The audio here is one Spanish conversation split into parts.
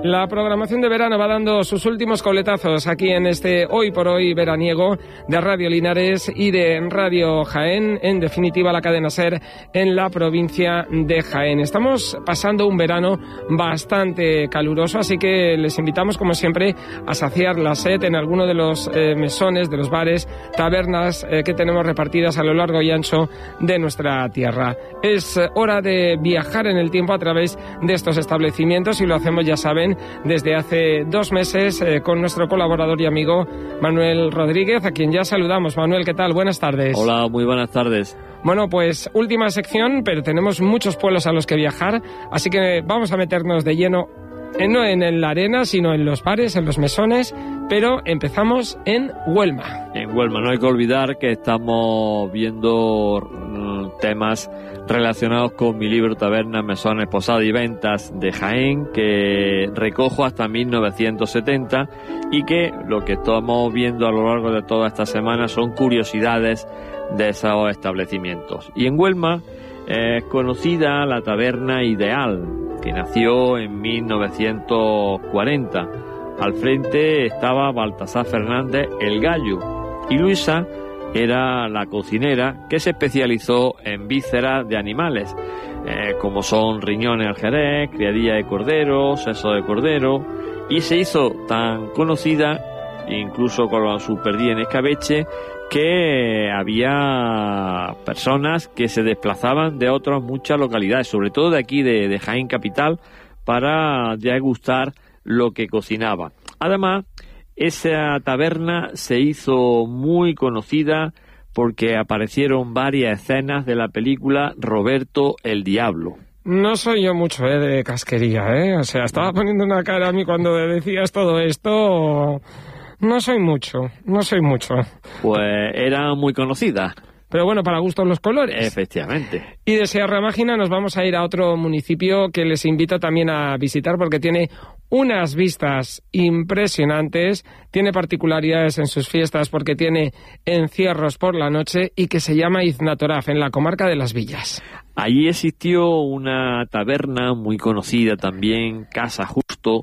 La programación de verano va dando sus últimos coletazos aquí en este Hoy por Hoy veraniego de Radio Linares y de Radio Jaén, en definitiva la cadena SER en la provincia de Jaén. Estamos pasando un verano bastante caluroso, así que les invitamos como siempre a saciar la sed en alguno de los mesones, de los bares, tabernas que tenemos repartidas a lo largo y ancho de nuestra tierra. Es hora de viajar en el tiempo a través de estos establecimientos y lo hacemos, ya saben, desde hace 2 meses con nuestro colaborador y amigo Manuel Rodríguez, a quien ya saludamos. Manuel, ¿qué tal? Buenas tardes. Hola, muy buenas tardes. Bueno, pues última sección, pero tenemos muchos pueblos a los que viajar, así que vamos a meternos de lleno, no en la arena, sino en los bares, en los mesones, pero empezamos en Huelma. En Huelma no hay que olvidar que estamos viendo temas relacionados con mi libro Tabernas, Mesones, Posadas y Ventas de Jaén, que recojo hasta 1970 y que lo que estamos viendo a lo largo de toda esta semana son curiosidades de esos establecimientos. Y en Huelma es conocida la Taberna Ideal, que nació en 1940. Al frente estaba Baltasar Fernández el Gallo y Luisa era la cocinera que se especializó en vísceras de animales, como son riñones al jerez, criadilla de cordero, seso de cordero, y se hizo tan conocida, incluso con su perdida en escabeche, que había personas que se desplazaban de otras muchas localidades, sobre todo de aquí de Jaén capital, para degustar lo que cocinaba. Además, esa taberna se hizo muy conocida porque aparecieron varias escenas de la película Roberto el Diablo. No soy yo mucho de casquería, o sea, estaba poniendo una cara a mí cuando decías todo esto. No soy mucho. Pues era muy conocida. Pero bueno, para gustos los colores. Efectivamente. Y de Sierra Mágina nos vamos a ir a otro municipio que les invito también a visitar porque tiene unas vistas impresionantes, tiene particularidades en sus fiestas porque tiene encierros por la noche y que se llama Iznatoraf, en la comarca de Las Villas. Allí existió una taberna muy conocida también, Casa Justo,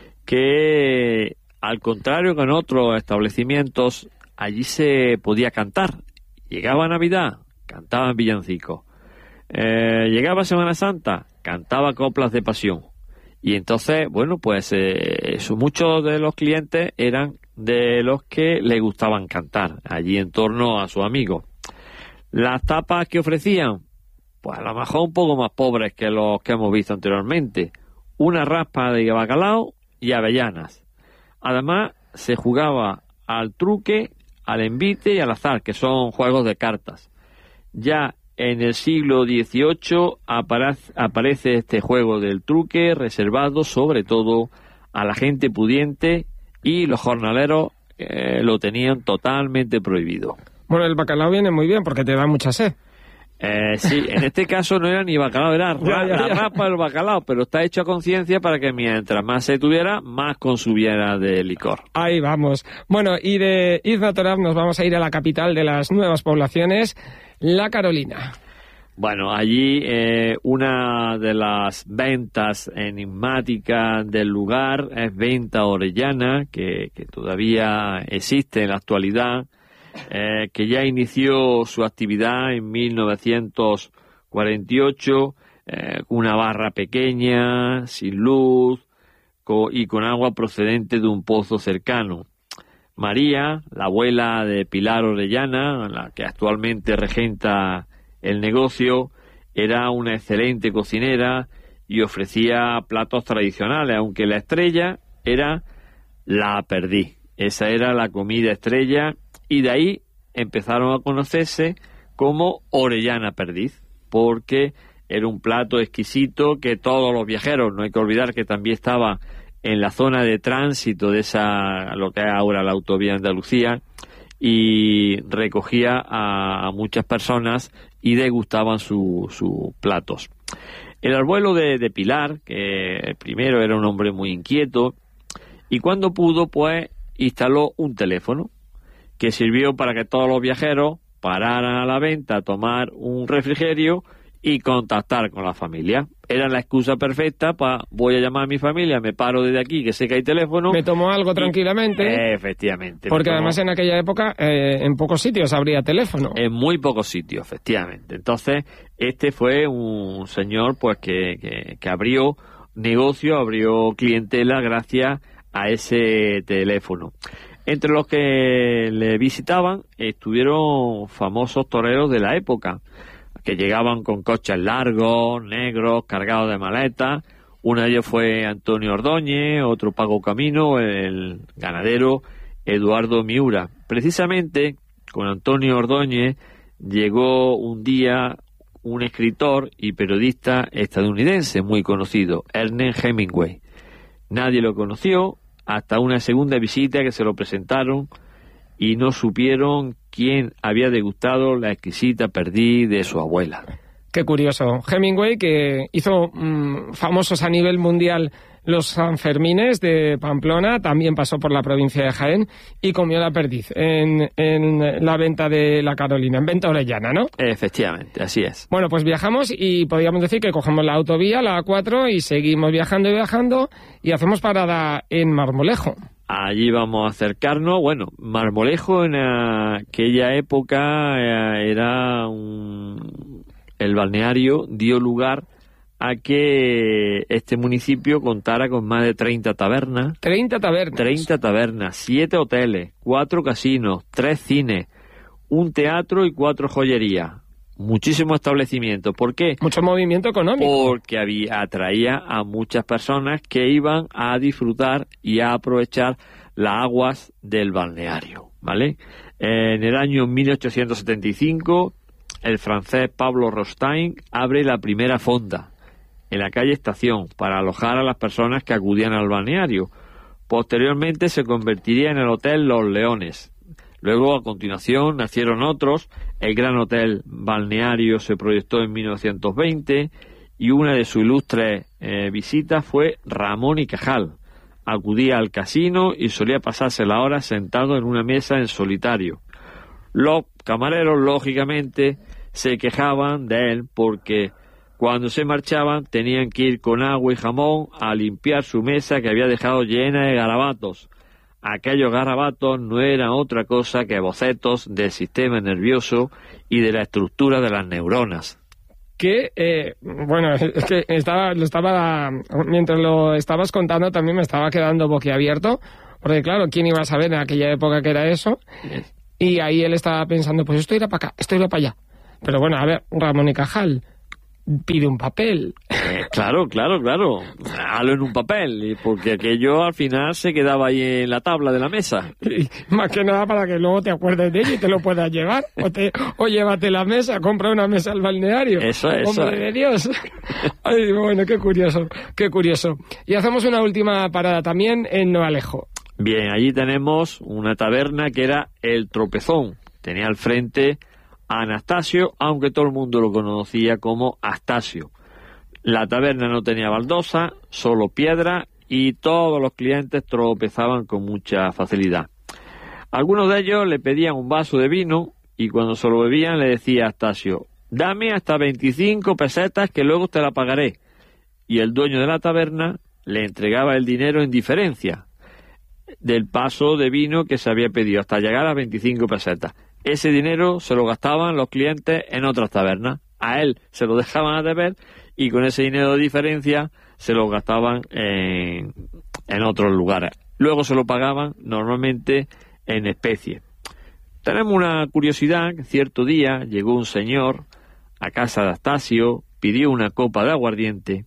que al contrario que en otros establecimientos, allí se podía cantar. Llegaba Navidad, cantaban villancicos. Llegaba Semana Santa, cantaba coplas de pasión. Y entonces, bueno, pues muchos de los clientes eran de los que le gustaban cantar, allí en torno a sus amigos. Las tapas que ofrecían, pues a lo mejor un poco más pobres que los que hemos visto anteriormente. Una raspa de bacalao y avellanas. Además, se jugaba al truque, al envite y al azar, que son juegos de cartas. Ya en el siglo XVIII aparece este juego del truque, reservado sobre todo a la gente pudiente, y los jornaleros lo tenían totalmente prohibido. Bueno, el bacalao viene muy bien porque te da mucha sed. Sí, en este caso no era ni bacalao, era la rapa del bacalao, pero está hecho a conciencia para que mientras más se tuviera, más consumiera de licor. Ahí vamos. Bueno, y de Iznatoraf nos vamos a ir a la capital de las nuevas poblaciones, La Carolina. Bueno, allí una de las ventas enigmáticas del lugar es Venta Orellana, que todavía existe en la actualidad. Que ya inició su actividad en 1948, una barra pequeña, sin luz y con agua procedente de un pozo cercano. María, la abuela de Pilar Orellana, la que actualmente regenta el negocio, era una excelente cocinera y ofrecía platos tradicionales, aunque la estrella era la perdiz. Esa era la comida estrella. Y de ahí empezaron a conocerse como Orellana Perdiz, porque era un plato exquisito que todos los viajeros, no hay que olvidar que también estaba en la zona de tránsito de lo que es ahora la autovía de Andalucía, y recogía a muchas personas y degustaban sus platos. El abuelo de Pilar, que primero era un hombre muy inquieto, y cuando pudo, pues instaló un teléfono que sirvió para que todos los viajeros pararan a la venta a tomar un refrigerio y contactar con la familia. era la excusa perfecta para voy a llamar a mi familia, me paro desde aquí, que sé que hay teléfono. Me tomo algo tranquilamente. Efectivamente. Porque además en aquella época en pocos sitios habría teléfono. En muy pocos sitios, efectivamente. Entonces, este fue un señor pues que abrió negocio, abrió clientela gracias a ese teléfono. Entre los que le visitaban estuvieron famosos toreros de la época, que llegaban con coches largos, negros, cargados de maletas. Uno de ellos fue Antonio Ordóñez, otro Paco Camino, el ganadero Eduardo Miura. Precisamente con Antonio Ordóñez llegó un día un escritor y periodista estadounidense muy conocido, Ernest Hemingway. Nadie lo conoció hasta una segunda visita que se lo presentaron y no supieron quién había degustado la exquisita perdiz de su abuela. Qué curioso. Hemingway, que hizo famosos a nivel mundial los Sanfermines de Pamplona, también pasó por la provincia de Jaén y comió la perdiz en la venta de la Carolina, en venta orellana, ¿no? Efectivamente, así es. Bueno, pues viajamos y podríamos decir que cogemos la autovía, la A4, y seguimos viajando y hacemos parada en Marmolejo. Allí vamos a acercarnos. Bueno, Marmolejo en aquella época era el balneario dio lugar a que este municipio contara con más de 30 tabernas. 30 tabernas. 30 tabernas, 7 hoteles, 4 casinos, 3 cines, un teatro y 4 joyerías. Muchísimos establecimientos. ¿Por qué? Mucho movimiento económico. Porque atraía a muchas personas que iban a disfrutar y a aprovechar las aguas del balneario, ¿vale? En el año 1875, el francés Pablo Rostaing abre la primera fonda en la calle Estación para alojar a las personas que acudían al balneario. Posteriormente se convertiría en el Hotel Los Leones. Luego, a continuación, nacieron otros. El Gran Hotel Balneario se proyectó en 1920 y una de sus ilustres visitas fue Ramón y Cajal. Acudía al casino y solía pasarse la hora sentado en una mesa en solitario. Los camareros, lógicamente, se quejaban de él porque cuando se marchaban tenían que ir con agua y jamón a limpiar su mesa que había dejado llena de garabatos. Aquellos garabatos no eran otra cosa que bocetos del sistema nervioso y de la estructura de las neuronas. Bueno, es que mientras lo estabas contando también me estaba quedando boquiabierto, porque claro, ¿quién iba a saber en aquella época que era eso? Y ahí él estaba pensando, pues esto irá para acá, esto irá para allá. Pero bueno, a ver, Ramón y Cajal pide un papel. Claro. Hazlo en un papel, porque aquello al final se quedaba ahí en la tabla de la mesa. Y más que nada para que luego te acuerdes de ello y te lo puedas llevar. O llévate la mesa, compra una mesa al balneario. Eso. Hombre de Dios. Ay, bueno, qué curioso. Y hacemos una última parada también en Noalejo. Bien, allí tenemos una taberna que era El Tropezón. Tenía al frente a Anastasio, aunque todo el mundo lo conocía como Astasio. La taberna no tenía baldosa, solo piedra, y todos los clientes tropezaban con mucha facilidad. Algunos de ellos le pedían un vaso de vino, y cuando se lo bebían le decía a Astasio: dame hasta 25 pesetas que luego te la pagaré. Y el dueño de la taberna le entregaba el dinero en diferencia del vaso de vino que se había pedido, hasta llegar a 25 pesetas. Ese dinero se lo gastaban los clientes en otras tabernas. A él se lo dejaban a deber y con ese dinero de diferencia se lo gastaban en otros lugares. Luego se lo pagaban normalmente en especie. Tenemos una curiosidad. Cierto día llegó un señor a casa de Astasio, pidió una copa de aguardiente.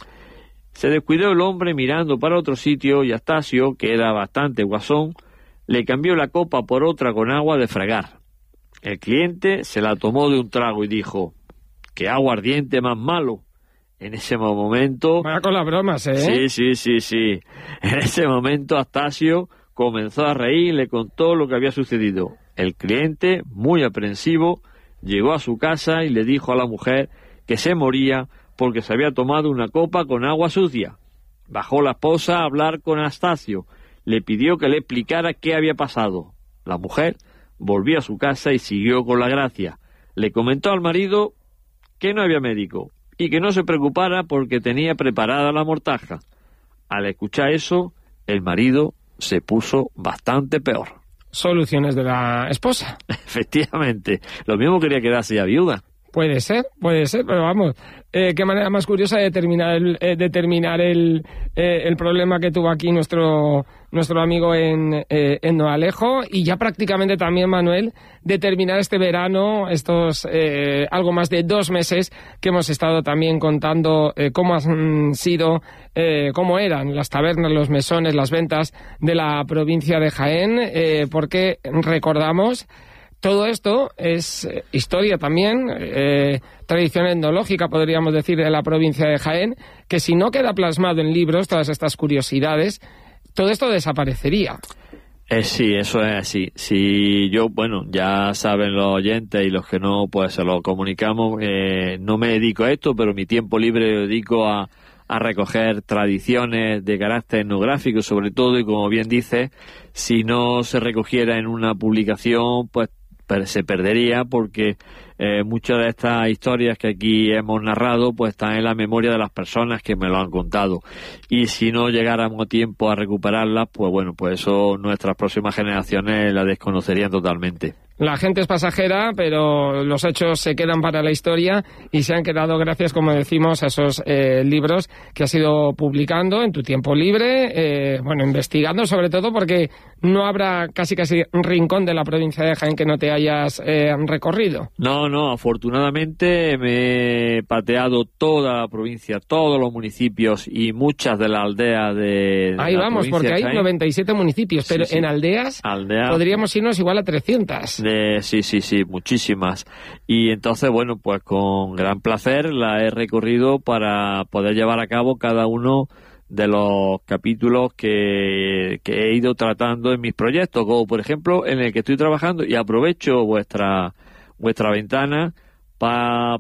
Se descuidó el hombre mirando para otro sitio y Astasio, que era bastante guasón, le cambió la copa por otra con agua de fregar. El cliente se la tomó de un trago y dijo: ¡qué aguardiente más malo! En ese momento... Vaya con las bromas, ¿eh? Sí. En ese momento Astasio comenzó a reír y le contó lo que había sucedido. El cliente, muy aprensivo, llegó a su casa y le dijo a la mujer que se moría porque se había tomado una copa con agua sucia. Bajó la esposa a hablar con Astasio. Le pidió que le explicara qué había pasado. La mujer volvió a su casa y siguió con la gracia. Le comentó al marido que no había médico y que no se preocupara porque tenía preparada la mortaja. Al escuchar eso, el marido se puso bastante peor. Soluciones de la esposa. Efectivamente, lo mismo quería quedarse ya viuda. Puede ser, pero vamos, qué manera más curiosa de terminar el problema que tuvo aquí nuestro amigo en Noalejo, y ya prácticamente también, Manuel, de terminar este verano, estos algo más de 2 meses que hemos estado también contando cómo han sido, cómo eran las tabernas, los mesones, las ventas de la provincia de Jaén, porque recordamos... Todo esto es historia también, tradición etnológica, podríamos decir, de la provincia de Jaén, que si no queda plasmado en libros, todas estas curiosidades, todo esto desaparecería. Sí, eso es así. Si yo, bueno, ya saben los oyentes y los que no, pues se lo comunicamos, no me dedico a esto, pero mi tiempo libre lo dedico a recoger tradiciones de carácter etnográfico, sobre todo, y como bien dice, si no se recogiera en una publicación, pues se perdería, porque muchas de estas historias que aquí hemos narrado pues están en la memoria de las personas que me lo han contado, y si no llegáramos a tiempo a recuperarlas, pues bueno, pues eso nuestras próximas generaciones la desconocerían totalmente. La gente es pasajera, pero los hechos se quedan para la historia y se han quedado gracias, como decimos, a esos libros que has ido publicando en tu tiempo libre, investigando sobre todo, porque no habrá casi un rincón de la provincia de Jaén que no te hayas recorrido. No, afortunadamente me he pateado toda la provincia, todos los municipios y muchas de las aldeas de ahí la vamos, porque hay 97 municipios, pero sí. En aldeas podríamos irnos igual a 300. Sí, muchísimas. Y entonces, bueno, pues con gran placer la he recorrido para poder llevar a cabo cada uno de los capítulos que he ido tratando en mis proyectos, como por ejemplo en el que estoy trabajando, y aprovecho vuestra ventana para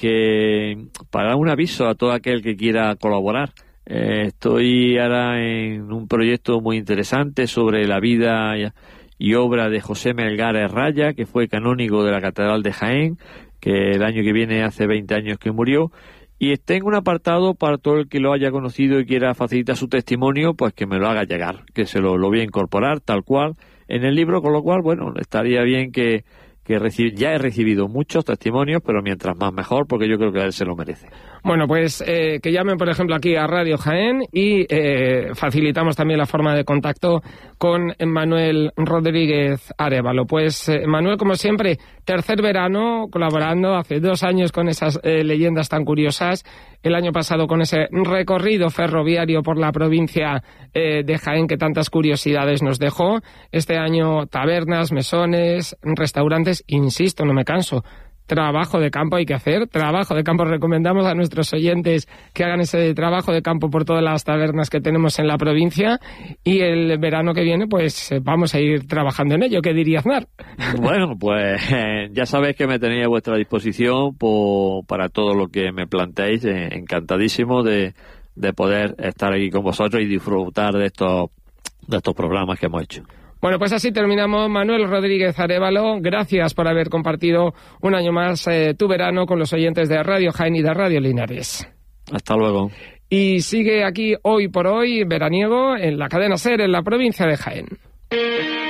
dar un aviso a todo aquel que quiera colaborar. Estoy ahora en un proyecto muy interesante sobre la vida y obra de José Melgares Raya, que fue canónigo de la Catedral de Jaén, que el año que viene hace 20 años que murió, y tengo un apartado para todo el que lo haya conocido y quiera facilitar su testimonio, pues que me lo haga llegar, que se lo voy a incorporar tal cual en el libro, con lo cual, bueno, estaría bien que ya he recibido muchos testimonios, pero mientras más mejor, porque yo creo que él se lo merece. Bueno, pues que llamen, por ejemplo, aquí a Radio Jaén, y facilitamos también la forma de contacto con Manuel Rodríguez Arévalo. Pues Manuel, como siempre, tercer verano colaborando, hace 2 años con esas leyendas tan curiosas, el año pasado con ese recorrido ferroviario por la provincia de Jaén que tantas curiosidades nos dejó, este año tabernas, mesones, restaurantes, insisto, no me canso. Trabajo de campo hay que hacer, trabajo de campo. Recomendamos a nuestros oyentes que hagan ese trabajo de campo por todas las tabernas que tenemos en la provincia, y el verano que viene pues vamos a ir trabajando en ello. ¿Qué diría Aznar? Bueno, pues ya sabéis que me tenéis a vuestra disposición para todo lo que me planteéis. Encantadísimo de poder estar aquí con vosotros y disfrutar de estos programas que hemos hecho. Bueno, pues así terminamos. Manuel Rodríguez Arévalo, gracias por haber compartido un año más tu verano con los oyentes de Radio Jaén y de Radio Linares. Hasta luego. Y sigue aquí Hoy por Hoy, veraniego, en la cadena SER, en la provincia de Jaén.